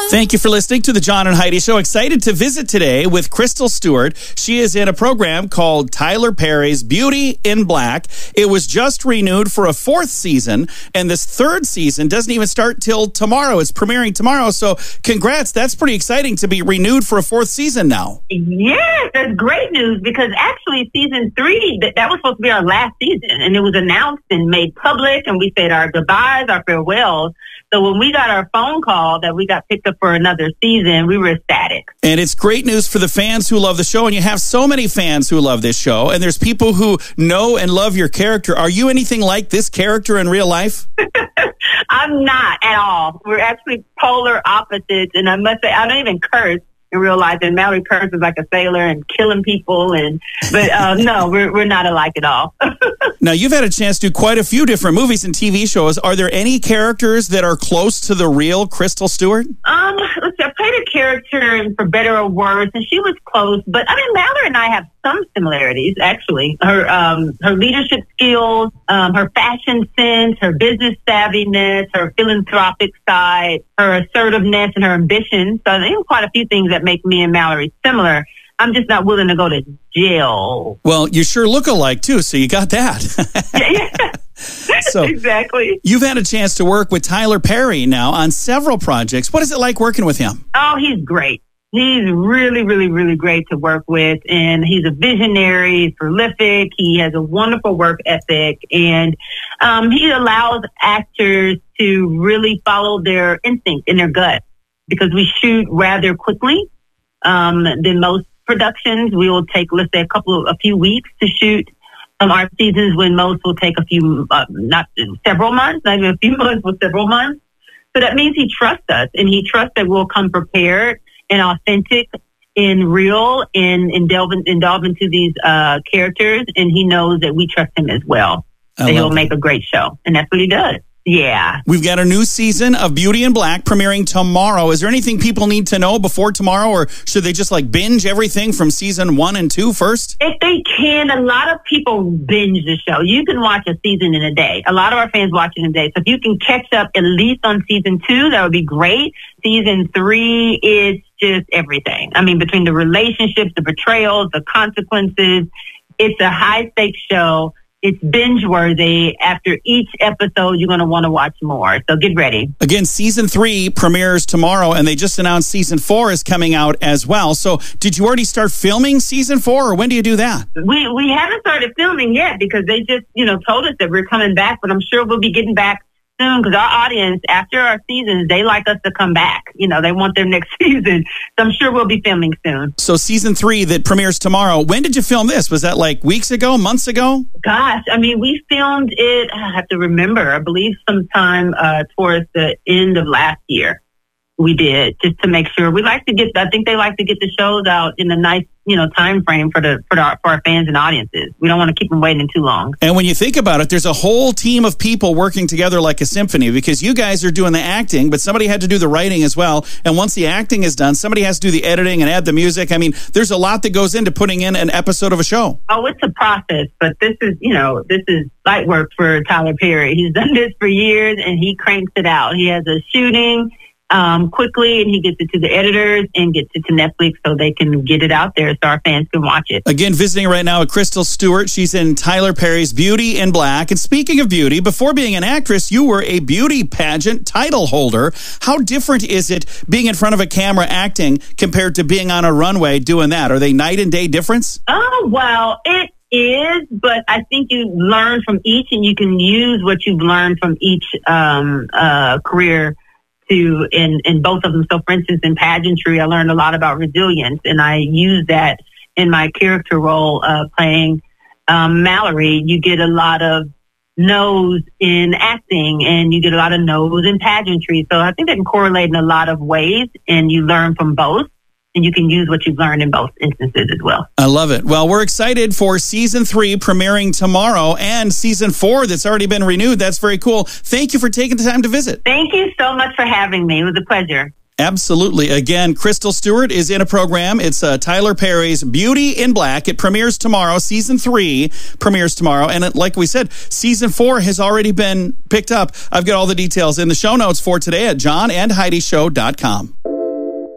Thank you for listening to the John and Heidi Show. Excited to visit today with Crystal Stewart. She is in a program called Tyler Perry's Beauty in Black. It was just renewed for a 4th season, and this 3rd season doesn't even start till tomorrow. It's premiering tomorrow, so congrats. That's pretty exciting to be renewed for a 4th season now. Yes, that's great news because actually season 3, that was supposed to be our last season, and it was announced and made public, and we said our goodbyes, our farewells. So when we got our phone call that we got picked up for another season, we were ecstatic. And it's great news for the fans who love the show, and you have so many fans who love this show, and there's people who know and love your character. Are you anything like this character in real life? I'm not at all. We're actually polar opposites, and I must say, I don't even curse in real life, and Mallory curses like a sailor and killing people, but no, we're not alike at all. Now, you've had a chance to do quite a few different movies and TV shows. Are there any characters that are close to the real Crystal Stewart? Let's see, I played a character For Better or Worse, and she was close, but I mean, Mallory and I have some similarities, actually. Her leadership skills, her fashion sense, her business savviness, her philanthropic side, her assertiveness, and her ambition. So there are quite a few things that make me and Mallory similar. I'm just not willing to go to jail. Well, you sure look alike, too, so you got that. Yeah. So, exactly. You've had a chance to work with Tyler Perry now on several projects. What is it like working with him? Oh, he's great. He's really, really, really great to work with, and he's a visionary, he's prolific, he has a wonderful work ethic, and he allows actors to really follow their instinct and their gut, because we shoot rather quickly than most productions. We will take, let's say, a few weeks to shoot our seasons, when most will take not several months, not even a few months, but several months. So that means he trusts us, and he trusts that we'll come prepared and authentic and real and delve into these characters, and he knows that we trust him as well. That he'll make a great show, and that's what he does. Yeah. We've got a new season of Beauty in Black premiering tomorrow. Is there anything people need to know before tomorrow, or should they just binge everything from season 1 and 2 first? If they can, a lot of people binge the show. You can watch a season in a day. A lot of our fans watch it in a day. So if you can catch up at least on season 2, that would be great. Season 3 is just everything. I mean, between the relationships, the betrayals, the consequences, it's a high-stakes show. It's binge-worthy. After each episode, you're going to want to watch more. So get ready. Again, season 3 premieres tomorrow, and they just announced season 4 is coming out as well. So did you already start filming season 4, or when do you do that? We haven't started filming yet because they just, told us that we're coming back, but I'm sure we'll be getting back soon, because our audience, after our seasons, they like us to come back. They want their next season. So I'm sure we'll be filming soon. So season 3 that premieres tomorrow, when did you film this? Was that weeks ago, months ago? Gosh, I mean, we filmed it, I have to remember, I believe sometime towards the end of last year. We did, just to make sure. I think they like to get the shows out in a nice, time frame for our fans and audiences. We don't want to keep them waiting too long. And when you think about it, there's a whole team of people working together like a symphony, because you guys are doing the acting, but somebody had to do the writing as well. And once the acting is done, somebody has to do the editing and add the music. I mean, there's a lot that goes into putting in an episode of a show. Oh, it's a process, but this is light work for Tyler Perry. He's done this for years, and he cranks it out. He has a shooting quickly, and he gets it to the editors and gets it to Netflix so they can get it out there so our fans can watch it. Again, visiting right now with Crystal Stewart. She's in Tyler Perry's Beauty in Black. And speaking of beauty, before being an actress, you were a beauty pageant title holder. How different is it being in front of a camera acting compared to being on a runway doing that? Are they night and day difference? Oh, well, it is, but I think you learn from each, and you can use what you've learned from each career in both of them. So for instance, in pageantry, I learned a lot about resilience, and I use that in my character role playing Mallory. You get a lot of no's in acting, and you get a lot of no's in pageantry. So I think they can correlate in a lot of ways, and you learn from both. And you can use what you've learned in both instances as well. I love it. Well, we're excited for season 3 premiering tomorrow, and season 4 that's already been renewed. That's very cool. Thank you for taking the time to visit. Thank you so much for having me. It was a pleasure. Absolutely. Again, Crystal Stewart is in a program. It's Tyler Perry's Beauty in Black. It premieres tomorrow. Season 3 premieres tomorrow. And like we said, season 4 has already been picked up. I've got all the details in the show notes for today at johnandheidishow.com.